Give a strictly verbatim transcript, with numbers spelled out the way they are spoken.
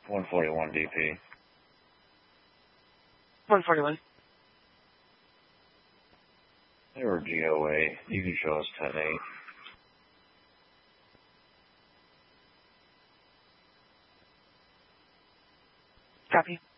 one forty-one D P. one forty-one. They were G O A. You can show us ten eight. Copy.